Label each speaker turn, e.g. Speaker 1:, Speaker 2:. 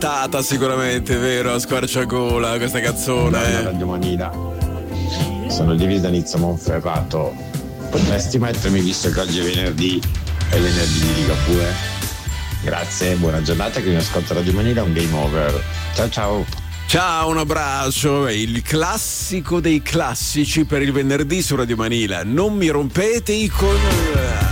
Speaker 1: scattata sicuramente, vero? A squarciagola questa canzone.
Speaker 2: Radio Manila. Sono Livio da Nizza Monferrato. Potresti mettermi, visto che oggi è venerdì e venerdì di Ligabue? Grazie, buona giornata, che mi ascolta Radio Manila, un game over. Ciao ciao.
Speaker 1: Ciao, un abbraccio. Il classico dei classici per il venerdì su Radio Manila. Non mi rompete i con...